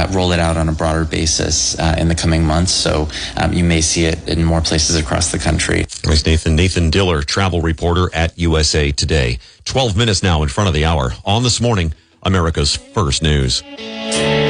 roll it out on a broader basis in the coming months. So you may see it in more places across the country. Thanks, Nathan Diller, travel reporter at USA Today. 12 minutes now in front of the hour on This Morning, America's First News.